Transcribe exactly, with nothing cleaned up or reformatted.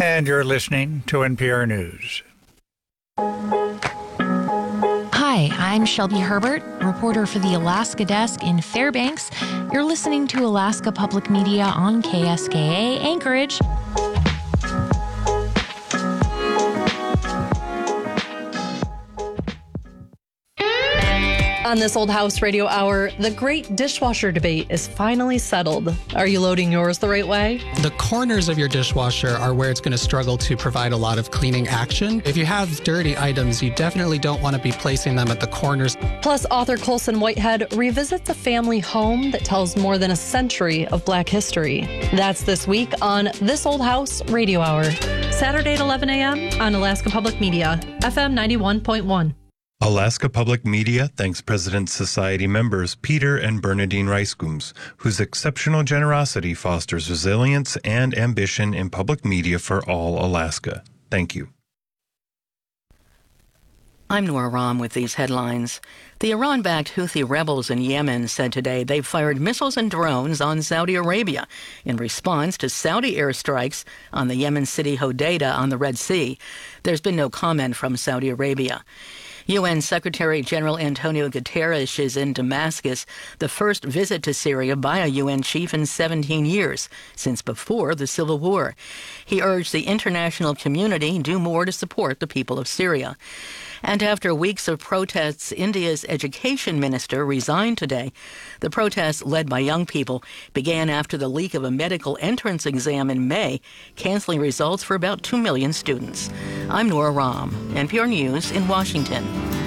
And you're listening to N P R News. Hi, I'm Shelby Herbert, reporter for the Alaska Desk in Fairbanks. You're listening to Alaska Public Media on K S K A Anchorage. On this Old House Radio Hour, the great dishwasher debate is finally settled. Are you loading yours the right way? The corners of your dishwasher are where it's going to struggle to provide a lot of cleaning action. If you have dirty items, you definitely don't want to be placing them at the corners. Plus, author Colson Whitehead revisits a family home that tells more than a century of Black history. That's this week on This Old House Radio Hour. Saturday at eleven a.m. on Alaska Public Media, F M ninety-one point one. Alaska Public Media thanks President's Society members Peter and Bernadine Rice-Coombs, whose exceptional generosity fosters resilience and ambition in public media for all Alaska. Thank you. I'm Nora Rahm with these headlines. The Iran-backed Houthi rebels in Yemen said today they've fired missiles and drones on Saudi Arabia in response to Saudi airstrikes on the Yemen city Hodeidah on the Red Sea. There's been no comment from Saudi Arabia. U N Secretary General Antonio Guterres is in Damascus, the first visit to Syria by a U N chief in seventeen years, since before the civil war. He urged the international community to do more to support the people of Syria. And after weeks of protests, India's education minister resigned today. The protests, led by young people, began after the leak of a medical entrance exam in May, canceling results for about two million students. I'm Nora Rahm, N P R News in Washington.